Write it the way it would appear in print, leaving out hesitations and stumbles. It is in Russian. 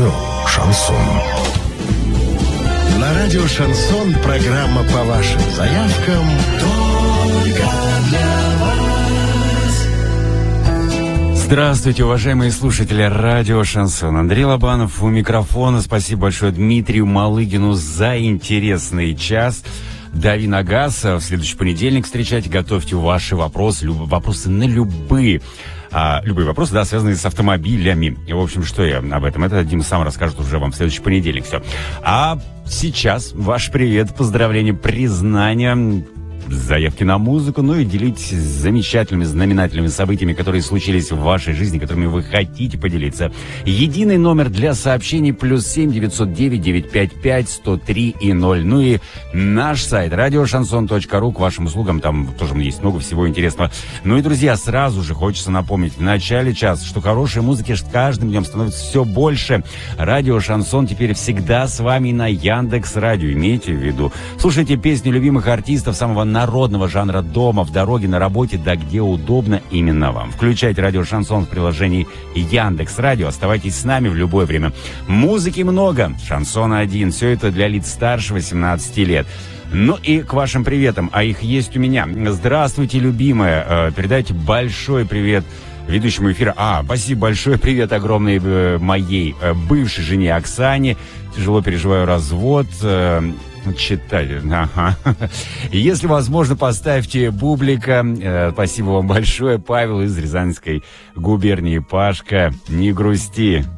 радио «Шансон». На радио «Шансон» программа по вашим заявкам только для вас. Здравствуйте, уважаемые слушатели радио «Шансон». Андрей Лобанов у микрофона. Спасибо большое Дмитрию Малыгину за интересный час. Дави на газ. В следующий понедельник встречайте. Готовьте ваши вопросы на любые вопросы, да, связанные с автомобилями. И, в общем, что я об этом? Это Дим сам расскажет уже вам в следующий понедельник. Все. А сейчас ваш привет, поздравления, признания, заявки на музыку, ну и делитесь замечательными, знаменательными событиями, которые случились в вашей жизни, которыми вы хотите поделиться. Единый номер для сообщений +7 909 955 103 и 0. Ну и наш сайт радиошансон.ру к вашим услугам, там тоже есть много всего интересного. Ну и, друзья, сразу же хочется напомнить в начале часа, что хорошей музыки с каждым днем становится все больше. Радио Шансон теперь всегда с вами на Яндекс.Радио. Имейте в виду. Слушайте песни любимых артистов самого народного жанра дома, в дороге, на работе, да где удобно именно вам. Включайте радио Шансон в приложении Яндекс.Радио. Оставайтесь с нами в любое время. Музыки много, шансона один. Все это для лиц старше 18 лет. Ну и к вашим приветам, а их есть у меня. Здравствуйте, любимая. Передайте большой привет ведущему эфира. Спасибо большое. Привет огромный моей бывшей жене Оксане. Тяжело переживаю развод. Читать. Ага. Если возможно, поставьте бублика. Спасибо вам большое. Павел из Рязанской губернии. Пашка, не грусти.